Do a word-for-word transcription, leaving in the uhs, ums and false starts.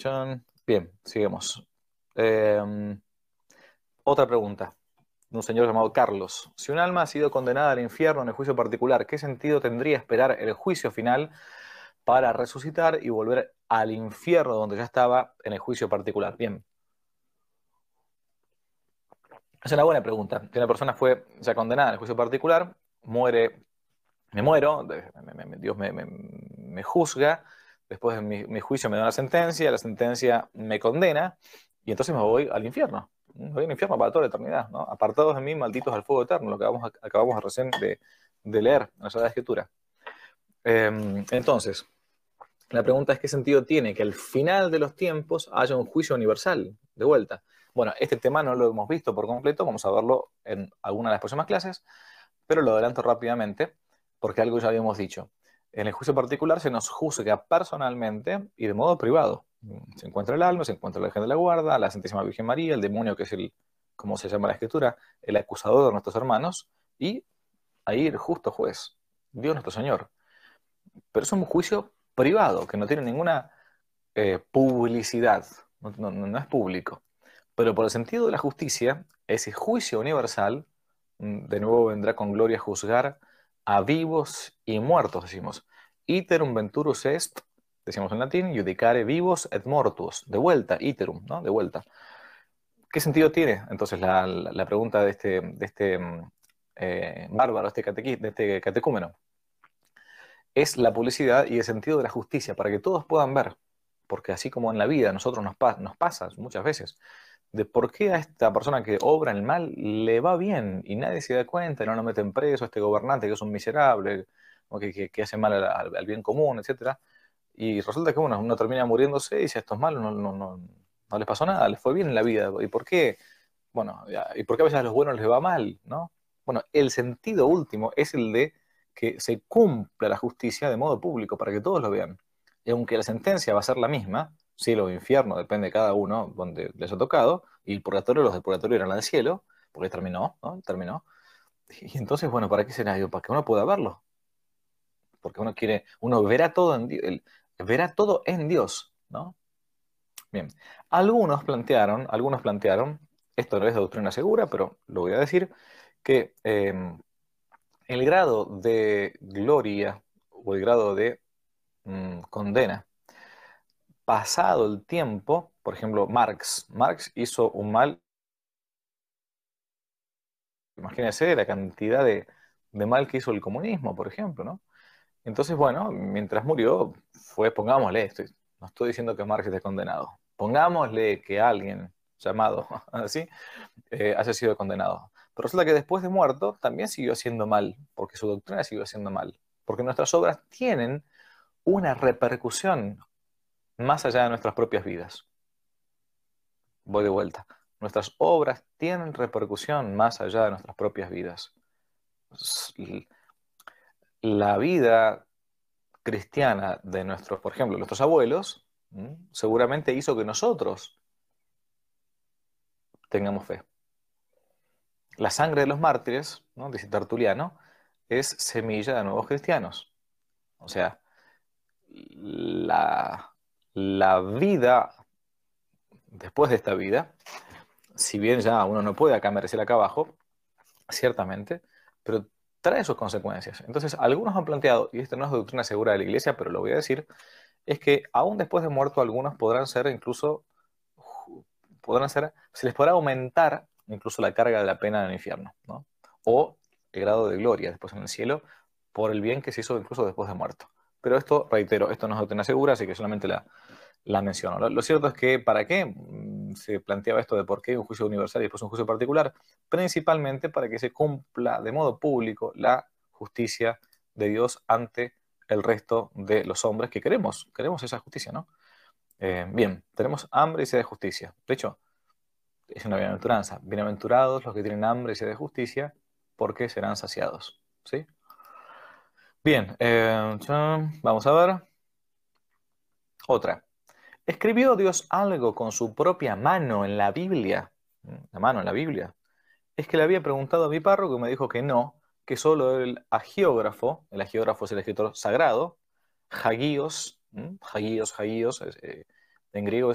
chan. Bien, seguimos. Eh, otra pregunta de un señor llamado Carlos. Si un alma ha sido condenada al infierno en el juicio particular, ¿qué sentido tendría esperar el juicio final para resucitar y volver al infierno donde ya estaba en el juicio particular? Bien, es una buena pregunta. Si una persona fue ya condenada en el juicio particular, muere, me muero, de- me- me- Dios me, me- me juzga, después de mi, mi juicio me da una sentencia, la sentencia me condena y entonces me voy al infierno. Me voy al infierno para toda la eternidad, ¿no? Apartados de mí, malditos al fuego eterno, lo que acabamos, acabamos recién de, de leer en la Sagrada Escritura. Eh, entonces, la pregunta es qué sentido tiene que al final de los tiempos haya un juicio universal, de vuelta. Bueno, este tema no lo hemos visto por completo, vamos a verlo en alguna de las próximas clases, pero lo adelanto rápidamente porque algo ya habíamos dicho. En el juicio particular se nos juzga personalmente y de modo privado. Se encuentra el alma, se encuentra la Virgen de la Guarda, la Santísima Virgen María, el demonio que es el, como se llama en la Escritura, el acusador de nuestros hermanos, y ahí el justo juez, Dios nuestro Señor. Pero es un juicio privado, que no tiene ninguna eh, publicidad, no, no- no es público. Pero por el sentido de la justicia, ese juicio universal, mm, de nuevo vendrá con gloria a juzgar a vivos y muertos, decimos. Iterum venturus est, decimos en latín, judicare vivos et mortuos, de vuelta, iterum, ¿no? De vuelta. ¿Qué sentido tiene entonces la, la- la pregunta de este, de este mm, eh, bárbaro, este catequi- de este catecúmeno? Es la publicidad y el sentido de la justicia, para que todos puedan ver, porque así como en la vida a nosotros nos, pa- nos pasa muchas veces, de por qué a esta persona que obra el mal le va bien y nadie se da cuenta y no lo meten preso, este gobernante que es un miserable, o que, que- que hace mal al, al- al bien común, etcétera. Y resulta que bueno, uno termina muriéndose y dice, estos malos no, no, no, no les pasó nada, les fue bien en la vida. ¿Y por qué? Bueno, ya, ¿y por qué a veces a los buenos les va mal, ¿no? Bueno, el sentido último es el de que se cumpla la justicia de modo público para que todos lo vean. Y aunque la sentencia va a ser la misma, cielo o infierno, depende de cada uno donde les ha tocado, y el purgatorio, los del purgatorio irán al cielo, porque terminó, ¿no? Terminó. Y entonces, bueno, ¿para qué será? Digo, para que uno pueda verlo, porque uno quiere, uno verá todo en Dios, verá todo en Dios, ¿no? Bien, algunos plantearon, algunos plantearon, esto no es de doctrina segura, pero lo voy a decir, que eh, el grado de gloria o el grado de mm, condena, pasado el tiempo, por ejemplo, Marx, Marx hizo un mal, imagínense la cantidad de, de mal que hizo el comunismo, por ejemplo, ¿no? Entonces, bueno, mientras murió, fue, pongámosle, estoy, no estoy diciendo que Marx esté condenado, pongámosle que alguien llamado así eh, haya sido condenado. Pero resulta que después de muerto también siguió haciendo mal, porque su doctrina siguió haciendo mal, porque nuestras obras tienen una repercusión más allá de nuestras propias vidas. Voy de vuelta. Nuestras obras tienen repercusión más allá de nuestras propias vidas. La vida cristiana de nuestros, por ejemplo, nuestros abuelos, ¿m? Seguramente hizo que nosotros tengamos fe. La sangre de los mártires, ¿no? Dice Tertuliano, es semilla de nuevos cristianos. O sea, la, la vida después de esta vida, si bien ya uno no puede acá merecer acá abajo, ciertamente, pero trae sus consecuencias. Entonces, algunos han planteado, y esto no es doctrina segura de la Iglesia, pero lo voy a decir, es que aún después de muerto algunos podrán ser incluso, podrán ser, se les podrá aumentar incluso la carga de la pena en el infierno, ¿no? O el grado de gloria después en el cielo por el bien que se hizo incluso después de muerto. Pero esto, reitero, esto no es doctrina segura, así que solamente la, la menciono. Lo, lo cierto es que, ¿para qué mm, se planteaba esto de por qué un juicio universal y después un juicio particular? Principalmente para que se cumpla de modo público la justicia de Dios ante el resto de los hombres que queremos, queremos esa justicia, ¿no? Eh, bien, tenemos hambre y sed de justicia. De hecho, es una bienaventuranza. Bienaventurados los que tienen hambre y sed de justicia, porque serán saciados. ¿Sí? Bien, eh, vamos a ver. Otra. ¿Escribió Dios algo con su propia mano en la Biblia? La mano en la Biblia. Es que le había preguntado a mi párroco y me dijo que no, que solo el agiógrafo, el agiógrafo es el escritor sagrado, Hagios, ¿m? Hagios, Hagios, eh, en griego